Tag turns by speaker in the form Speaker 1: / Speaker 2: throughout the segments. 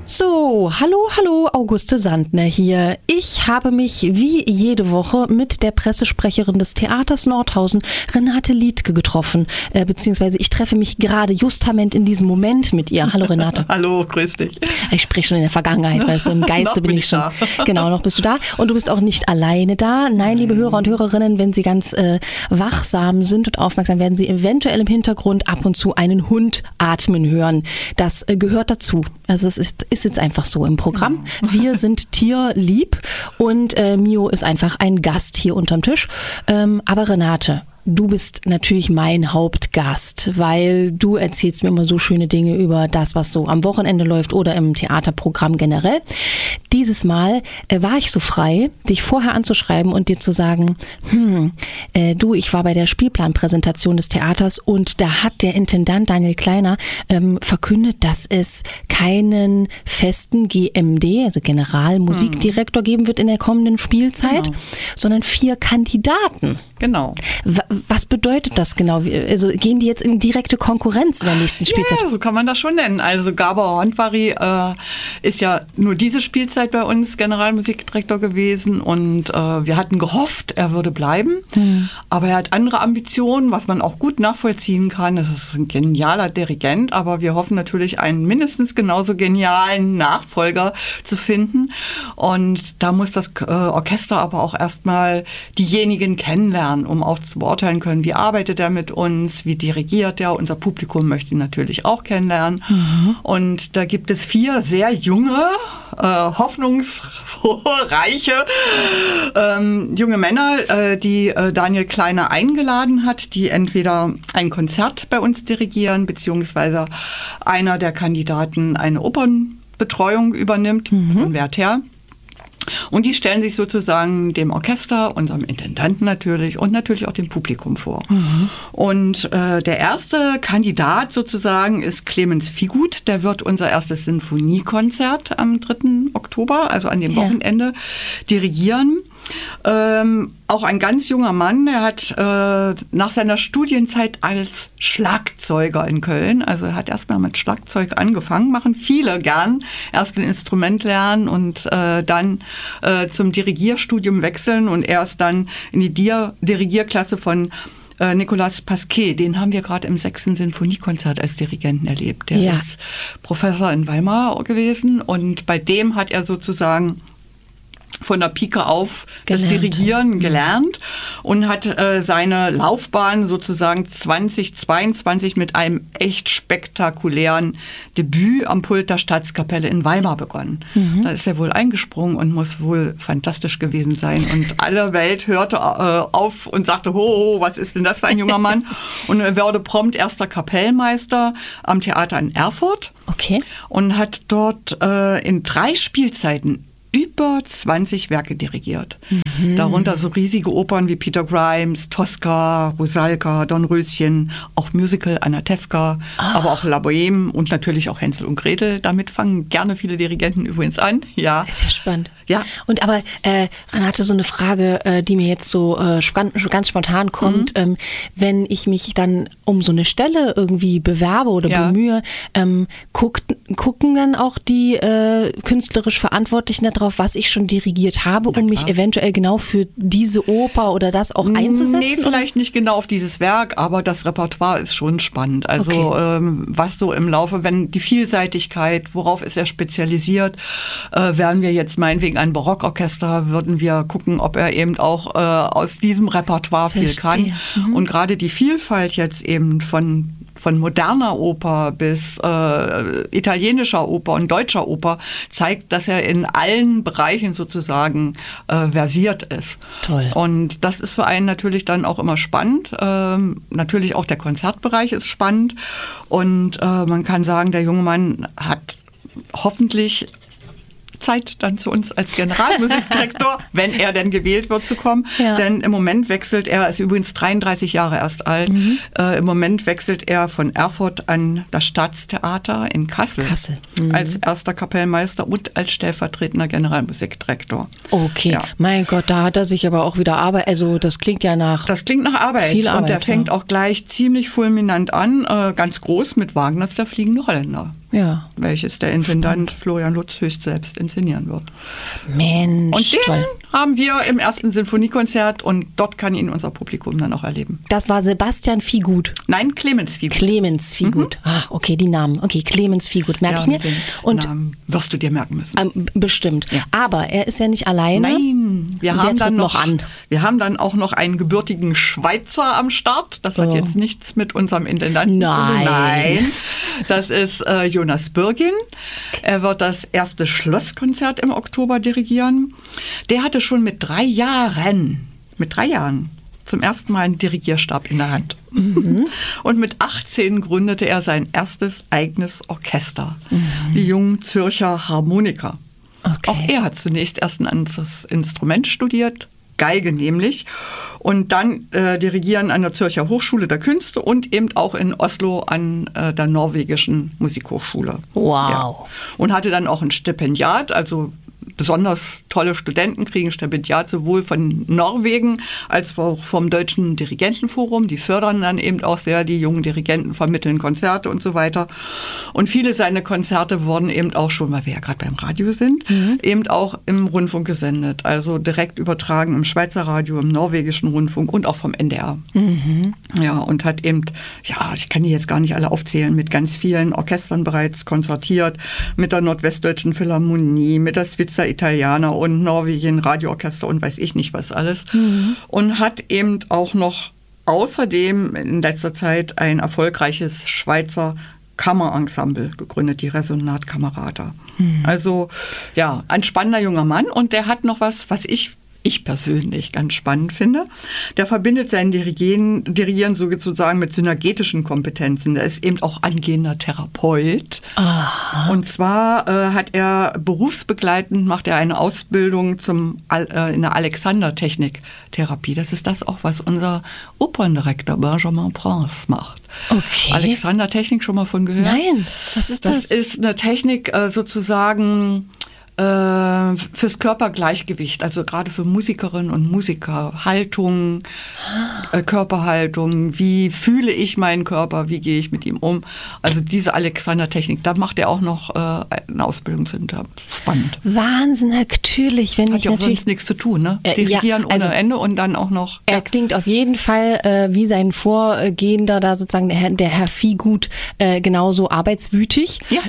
Speaker 1: So, hallo, Auguste Sandner hier. Ich habe mich wie jede Woche mit der Pressesprecherin des Theaters Nordhausen, Renate Liedtke, getroffen. Beziehungsweise ich treffe mich gerade justament in diesem Moment mit ihr. Hallo Renate.
Speaker 2: Hallo, grüß dich.
Speaker 1: Ich spreche schon in der Vergangenheit, weißt du, im Geiste bin ich schon. Genau, noch bist du da. Und du bist auch nicht alleine da. Nein, liebe Hörer und Hörerinnen, wenn Sie ganz wachsam sind und aufmerksam, werden Sie eventuell im Hintergrund ab und zu einen Hund atmen hören. Das gehört dazu. Also es ist jetzt einfach so im Programm. Wir sind tierlieb und Mio ist einfach ein Gast hier unterm Tisch. Aber Renate, du bist natürlich mein Hauptgast, weil du erzählst mir immer so schöne Dinge über das, was so am Wochenende läuft oder im Theaterprogramm generell. Dieses Mal war ich so frei, dich vorher anzuschreiben und dir zu sagen, ich war bei der Spielplanpräsentation des Theaters und da hat der Intendant Daniel Kleiner verkündet, dass es keinen festen GMD, also Generalmusikdirektor, geben wird in der kommenden Spielzeit, sondern 4 Kandidaten.
Speaker 2: Genau.
Speaker 1: Was bedeutet das genau? Also gehen die jetzt in direkte Konkurrenz in der nächsten Spielzeit?
Speaker 2: Ja, so kann man das schon nennen. Also Gabor Hontvary ist ja nur diese Spielzeit bei uns Generalmusikdirektor gewesen und wir hatten gehofft, er würde bleiben. Aber er hat andere Ambitionen, was man auch gut nachvollziehen kann. Das ist ein genialer Dirigent, aber wir hoffen natürlich, einen mindestens genauso genialen Nachfolger zu finden. Und da muss das Orchester aber auch erstmal diejenigen kennenlernen, um auch zu beurteilen können, wie arbeitet er mit uns, wie dirigiert er. Unser Publikum möchte ihn natürlich auch kennenlernen. Und da gibt es 4 sehr junge, hoffnungsreiche junge Männer, die Daniel Kleiner eingeladen hat, die entweder ein Konzert bei uns dirigieren, beziehungsweise einer der Kandidaten eine Opernbetreuung übernimmt, von Werther. Und die stellen sich sozusagen dem Orchester, unserem Intendanten natürlich und natürlich auch dem Publikum vor. Und der erste Kandidat sozusagen ist Clemens Fiegut. Der wird unser erstes Sinfoniekonzert am 3. Oktober, also an dem Wochenende, dirigieren. Auch ein ganz junger Mann, er hat nach seiner Studienzeit als Schlagzeuger in Köln, also er hat erstmal mit Schlagzeug angefangen, machen viele gern, erst ein Instrument lernen und dann zum Dirigierstudium wechseln und erst dann in die Dirigierklasse von Nicolas Pasquet, den haben wir gerade im 6. Sinfoniekonzert als Dirigenten erlebt. Der ist Professor in Weimar gewesen und bei dem hat er sozusagen von der Pike auf das Dirigieren gelernt und hat seine Laufbahn sozusagen 2022 mit einem echt spektakulären Debüt am Pult der Staatskapelle in Weimar begonnen. Da ist er wohl eingesprungen und muss wohl fantastisch gewesen sein. Und alle Welt hörte auf und sagte, was ist denn das für ein junger Mann? Und er wurde prompt erster Kapellmeister am Theater in Erfurt.
Speaker 1: Okay.
Speaker 2: Und hat dort in 3 Spielzeiten über 20 Werke dirigiert. Darunter so riesige Opern wie Peter Grimes, Tosca, Rusalka, Dornröschen, auch Musical Anatevka, aber auch La Bohème und natürlich auch Hänsel und Gretel. Damit fangen gerne viele Dirigenten übrigens an. Ja.
Speaker 1: Ist ja spannend.
Speaker 2: Ja.
Speaker 1: Und aber Renate, so eine Frage, die mir jetzt so ganz spontan kommt. Wenn ich mich dann um so eine Stelle irgendwie bewerbe oder bemühe, gucken dann auch die künstlerisch Verantwortlichen darauf, was ich schon dirigiert habe, um mich eventuell genau für diese Oper oder das auch einzusetzen?
Speaker 2: Nee, vielleicht nicht genau auf dieses Werk, aber das Repertoire ist schon spannend. Also was so im Laufe, wenn die Vielseitigkeit, worauf ist er spezialisiert, wären wir jetzt meinetwegen ein Barockorchester, würden wir gucken, ob er eben auch aus diesem Repertoire viel kann. Und gerade die Vielfalt jetzt eben von moderner Oper bis italienischer Oper und deutscher Oper zeigt, dass er in allen Bereichen sozusagen versiert ist.
Speaker 1: Toll.
Speaker 2: Und das ist für einen natürlich dann auch immer spannend. Natürlich auch der Konzertbereich ist spannend. Und man kann sagen, der junge Mann hat hoffentlich Zeit dann zu uns als Generalmusikdirektor, wenn er denn gewählt wird, zu kommen. Ja. Denn im Moment wechselt er ist übrigens 33 Jahre erst alt, im Moment wechselt er von Erfurt an das Staatstheater in Kassel. Als erster Kapellmeister und als stellvertretender Generalmusikdirektor.
Speaker 1: Okay, mein Gott, da hat er sich aber auch wieder Arbeit, also das klingt ja nach...
Speaker 2: Das klingt nach Arbeit.
Speaker 1: Viel Arbeit.
Speaker 2: Und der fängt auch gleich ziemlich fulminant an, ganz groß mit Wagners Der fliegende Holländer. welches der Intendant Florian Lutz höchst selbst inszenieren wird.
Speaker 1: Mensch,
Speaker 2: und den
Speaker 1: toll.
Speaker 2: haben wir im ersten Sinfoniekonzert und dort kann ihn unser Publikum dann auch erleben.
Speaker 1: Das war Sebastian Viehgut.
Speaker 2: Nein, Clemens Viehgut.
Speaker 1: Clemens Viehgut. Okay, die Namen. Okay, Clemens Viehgut, merke ich mir.
Speaker 2: Und Namen wirst du dir merken müssen.
Speaker 1: Bestimmt. Ja. Aber er ist ja nicht alleine.
Speaker 2: Nein, wir haben dann auch noch einen gebürtigen Schweizer am Start. Das hat jetzt nichts mit unserem Intendanten zu tun. Nein, das ist Jonas Bürgin. Er wird das erste Schlosskonzert im Oktober dirigieren. Der hatte schon mit 3 Jahren zum ersten Mal einen Dirigierstab in der Hand. Und mit 18 gründete er sein erstes eigenes Orchester, die Jungen Zürcher Harmoniker.
Speaker 1: Okay.
Speaker 2: Auch er hat zunächst erst ein anderes Instrument studiert, Geige nämlich, und dann dirigieren an der Zürcher Hochschule der Künste und eben auch in Oslo an der norwegischen Musikhochschule.
Speaker 1: Wow.
Speaker 2: Ja. Und hatte dann auch ein Stipendiat, also besonders tolle Studenten kriegen Stipendiat sowohl von Norwegen als auch vom Deutschen Dirigentenforum. Die fördern dann eben auch sehr die jungen Dirigenten, vermitteln Konzerte und so weiter. Und viele seiner Konzerte wurden eben auch schon, weil wir ja gerade beim Radio sind, eben auch im Rundfunk gesendet. Also direkt übertragen im Schweizer Radio, im norwegischen Rundfunk und auch vom NDR. Ja, und hat eben, ich kann die jetzt gar nicht alle aufzählen, mit ganz vielen Orchestern bereits konzertiert, mit der Nordwestdeutschen Philharmonie, mit der Svizzera Italiana und Norwegen Radioorchester und weiß ich nicht was alles. Und hat eben auch noch außerdem in letzter Zeit ein erfolgreiches Schweizer Kammerensemble gegründet, die Resonat-Kamerata. Also ein spannender junger Mann und der hat noch was ich persönlich ganz spannend finde. Der verbindet sein Dirigieren sozusagen mit synergetischen Kompetenzen. Der ist eben auch angehender Therapeut. Aha. Und zwar hat er berufsbegleitend, macht er eine Ausbildung in der Alexander-Technik-Therapie. Das ist das auch, was unser Operndirektor Benjamin Prince macht.
Speaker 1: Okay.
Speaker 2: Alexander-Technik, schon mal von gehört?
Speaker 1: Nein, was ist das?
Speaker 2: Das ist eine Technik sozusagen fürs Körpergleichgewicht, also gerade für Musikerinnen und Musiker, Haltung, Körperhaltung, wie fühle ich meinen Körper, wie gehe ich mit ihm um. Also diese Alexander-Technik, da macht er auch noch eine Ausbildung hinter. Spannend.
Speaker 1: Wahnsinn, natürlich.
Speaker 2: Hat ja auch sonst nichts zu tun, ne? Dirigieren ohne Ende und dann auch noch.
Speaker 1: Er klingt auf jeden Fall wie sein Vorgehender, da sozusagen der Herr Viehgut, genauso arbeitswütig. Ja.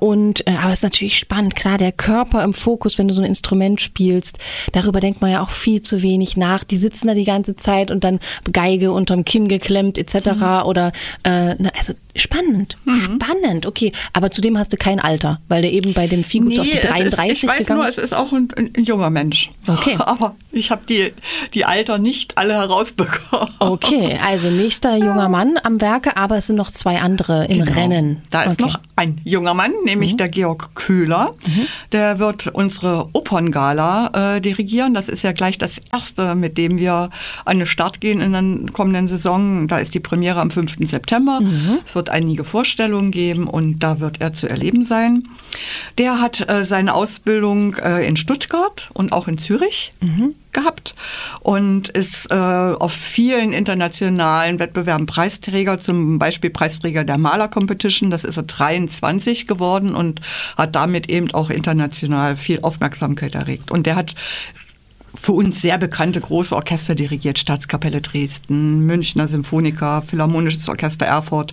Speaker 1: Aber es ist natürlich spannend, klar, der Körper im Fokus, wenn du so ein Instrument spielst. Darüber denkt man ja auch viel zu wenig nach. Die sitzen da die ganze Zeit und dann Geige unterm Kinn geklemmt etc. Oder also spannend, spannend. Okay, aber zudem hast du kein Alter, weil der eben bei dem Viehgut auf die 33
Speaker 2: ich weiß
Speaker 1: gegangen
Speaker 2: nur, es ist auch ein junger Mensch.
Speaker 1: Okay.
Speaker 2: Aber ich habe die Alter nicht alle herausbekommen.
Speaker 1: Okay, also nächster junger Mann am Werke, aber es sind noch 2 andere im Rennen.
Speaker 2: Da ist noch ein junger Mann, nämlich der Georg Köhler. Der wird unsere Operngala dirigieren. Das ist ja gleich das erste, mit dem wir an den Start gehen in der kommenden Saison. Da ist die Premiere am 5. September. Es wird einige Vorstellungen geben und da wird er zu erleben sein. Der hat seine Ausbildung in Stuttgart und auch in Zürich gehabt und ist auf vielen internationalen Wettbewerben Preisträger, zum Beispiel Preisträger der Maler Competition, das ist er 23 geworden und hat damit eben auch international viel Aufmerksamkeit erregt. Und der hat für uns sehr bekannte große Orchester dirigiert, Staatskapelle Dresden, Münchner Symphoniker, Philharmonisches Orchester Erfurt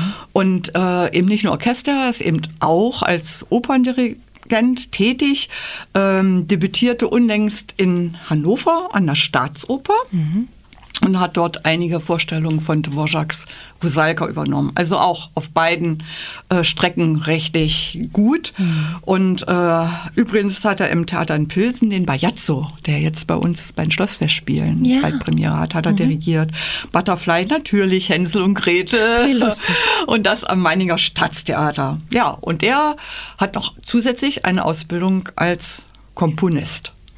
Speaker 2: und eben nicht nur Orchester, er ist eben auch als Operndirigent tätig, debütierte unlängst in Hannover an der Staatsoper und hat dort einige Vorstellungen von Dvořáks Rusalka übernommen. Also auch auf beiden Strecken richtig gut. Und übrigens hat er im Theater in Pilsen den Bajazzo, der jetzt bei uns bei den Schlossfestspielen bald Premiere hat er dirigiert. Butterfly natürlich, Hänsel und Gretel.
Speaker 1: Wie lustig.
Speaker 2: Und das am Meininger Staatstheater. Ja, und er hat noch zusätzlich eine Ausbildung als Komponist.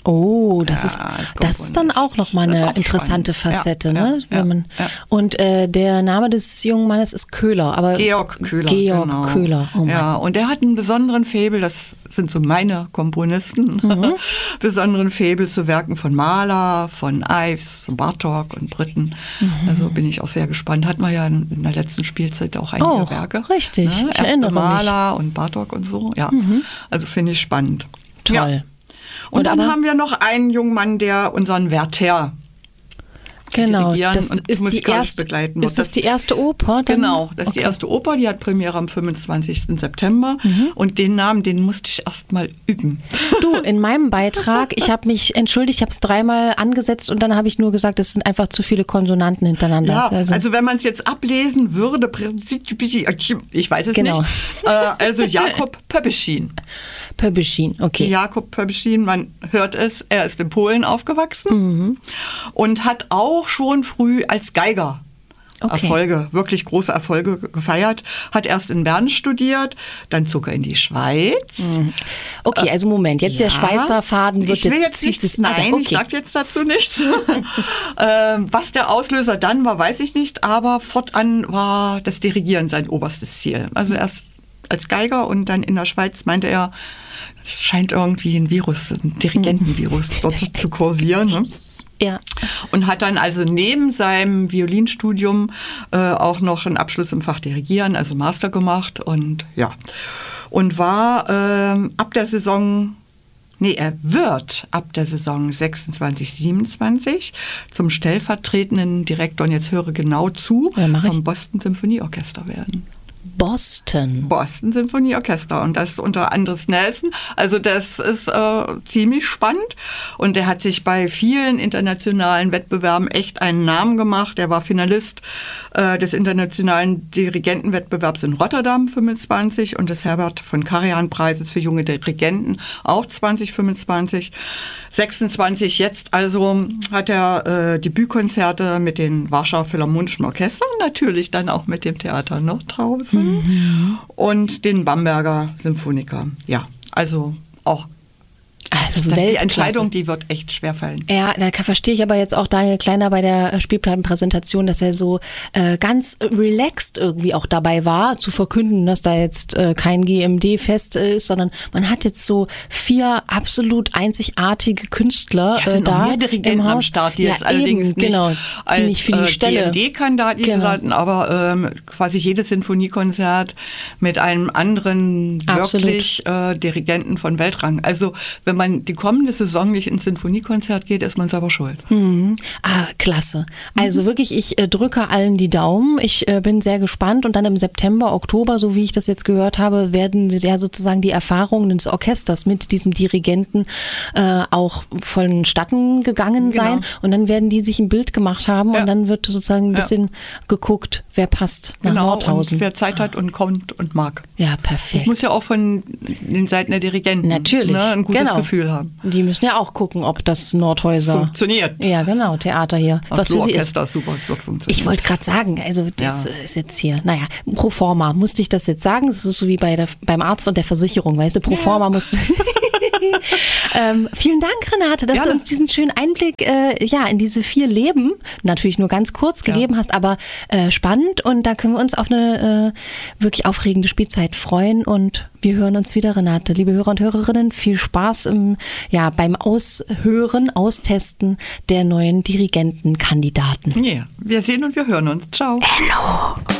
Speaker 1: Oh, das ist dann auch nochmal eine interessante Facette, ne? Und der Name des jungen Mannes ist Köhler, aber
Speaker 2: Georg Köhler.
Speaker 1: Köhler. Oh
Speaker 2: ja, und der hat einen besonderen Faible, das sind so meine Komponisten, besonderen Faible zu Werken von Mahler, von Ives, Bartók und Britten. Also bin ich auch sehr gespannt. Hatten wir ja in der letzten Spielzeit auch einige Werke.
Speaker 1: Richtig,
Speaker 2: ne?
Speaker 1: Ich erinnere mich.
Speaker 2: Mahler und Bartók und so, ja. Also finde ich spannend.
Speaker 1: Toll.
Speaker 2: Ja. Und dann haben wir noch einen jungen Mann, der unseren Werther dirigieren und musikalisch begleiten wird.
Speaker 1: Ist das die erste Oper?
Speaker 2: Genau, das ist die erste Oper, die hat Premiere am 25. September und den Namen, den musste ich erst mal üben.
Speaker 1: Du, in meinem Beitrag, ich habe mich entschuldigt, ich habe es 3-mal angesetzt und dann habe ich nur gesagt, es sind einfach zu viele Konsonanten hintereinander.
Speaker 2: Ja, also wenn man es jetzt ablesen würde, ich weiß es nicht, also Jakob Pöbeschin.
Speaker 1: Pöbeschin, okay.
Speaker 2: Jakob Pöbeschin, man hört es, er ist in Polen aufgewachsen und hat auch schon früh als Geiger wirklich große Erfolge gefeiert. Hat erst in Bern studiert, dann zog er in die Schweiz.
Speaker 1: Okay, also Moment, jetzt der Schweizer Faden wird
Speaker 2: ich will jetzt nichts, ich sage jetzt dazu nichts. Was der Auslöser dann war, weiß ich nicht, aber fortan war das Dirigieren sein oberstes Ziel. Also erst als Geiger und dann in der Schweiz meinte er, es scheint irgendwie ein Dirigentenvirus dort zu kursieren. Ne?
Speaker 1: Ja.
Speaker 2: Und hat dann also neben seinem Violinstudium auch noch einen Abschluss im Fach Dirigieren, also Master gemacht und ja. Und war er wird ab der Saison 26, 27 zum stellvertretenden Direktor, und jetzt höre genau zu, vom Boston Symphonieorchester werden.
Speaker 1: Boston
Speaker 2: Symphonieorchester und das unter Andres Nelson. Also das ist ziemlich spannend und der hat sich bei vielen internationalen Wettbewerben echt einen Namen gemacht. Er war Finalist des internationalen Dirigentenwettbewerbs in Rotterdam 25 und des Herbert von Karajan Preises für junge Dirigenten auch 2025. 26 jetzt also hat er Debütkonzerte mit den Warschauer Philharmonischen Orchestern, natürlich dann auch mit dem Theater Nordhausen. Und den Bamberger Symphoniker. Ja, also auch. Also die Entscheidung, die wird echt schwer fallen.
Speaker 1: Ja, da verstehe ich aber jetzt auch Daniel Kleiner bei der Spielplattenpräsentation, dass er so ganz relaxed irgendwie auch dabei war, zu verkünden, dass da jetzt kein GMD-Fest ist, sondern man hat jetzt so 4 absolut einzigartige Künstler
Speaker 2: da. Es sind noch mehr Dirigenten am Start, die jetzt allerdings nicht
Speaker 1: die nicht für die Stelle
Speaker 2: GMD-Kandidaten, aber quasi jedes Sinfoniekonzert mit einem anderen wirklich Dirigenten von Weltrang. Also wenn man die kommende Saison nicht ins Sinfoniekonzert geht, ist man selber schuld.
Speaker 1: Klasse. Also wirklich, ich drücke allen die Daumen. Ich bin sehr gespannt und dann im September, Oktober, so wie ich das jetzt gehört habe, werden ja sozusagen die Erfahrungen des Orchesters mit diesem Dirigenten auch vonstatten gegangen sein und dann werden die sich ein Bild gemacht haben und dann wird sozusagen ein bisschen geguckt, wer passt nach Nordhausen.
Speaker 2: Und wer Zeit hat und kommt und mag.
Speaker 1: Ja, perfekt.
Speaker 2: Ich muss ja auch von den Seiten der Dirigenten
Speaker 1: natürlich
Speaker 2: ein gutes Gefühl haben.
Speaker 1: Die müssen ja auch gucken, ob das Nordhäuser
Speaker 2: funktioniert.
Speaker 1: Ja, genau, Theater hier.
Speaker 2: Was für sie ist. Super, es wird funktionieren.
Speaker 1: Ich wollte gerade sagen, also das ist jetzt hier, naja, pro forma musste ich das jetzt sagen. Das ist so wie beim Arzt und der Versicherung, weißt du, pro forma mussten. Vielen Dank, Renate, dass du uns diesen schönen Einblick in diese 4 Leben, natürlich nur ganz kurz gegeben hast, aber spannend und da können wir uns auf eine wirklich aufregende Spielzeit freuen und wir hören uns wieder, Renate. Liebe Hörer und Hörerinnen, viel Spaß beim Austesten der neuen Dirigentenkandidaten.
Speaker 2: Ja, wir sehen und wir hören uns. Ciao.
Speaker 1: Hello.